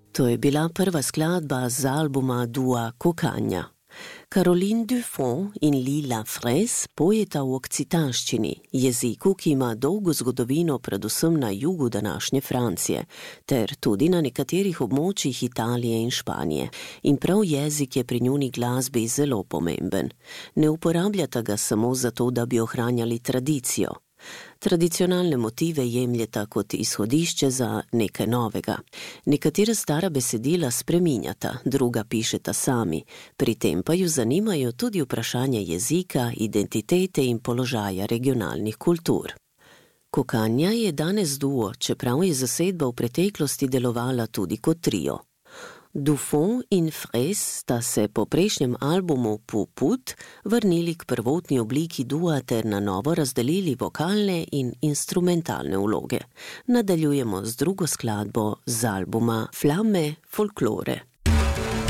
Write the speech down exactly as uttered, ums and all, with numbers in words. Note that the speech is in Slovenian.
To je bila prva skladba z albuma dua Kokanja. Caroline Dufont in Lila Fraisse pojeta v okcitanščini, jeziku, ki ima dolgo zgodovino predvsem na jugu današnje Francije, ter tudi na nekaterih območjih Italije in Španije. In prav jezik je pri njuni glasbi zelo pomemben. Ne uporabljata ga samo zato, da bi ohranjali tradicijo. Tradicionalne motive jemljeta kot izhodišče za nekaj novega. Nekatera stara besedila spreminjata, druga pišeta sami, pri tem pa ju zanimajo tudi vprašanja jezika, identitete in položaja regionalnih kultur. Kokanja je danes duo, čeprav je zasedba v preteklosti delovala tudi kot trio. Dufont in Fraisse sta se po prejšnjem albumu Puput vrnili k prvotni obliki dua ter na novo razdelili vokalne in instrumentalne vloge. Nadaljujemo z drugo skladbo z albuma Flamme folklore.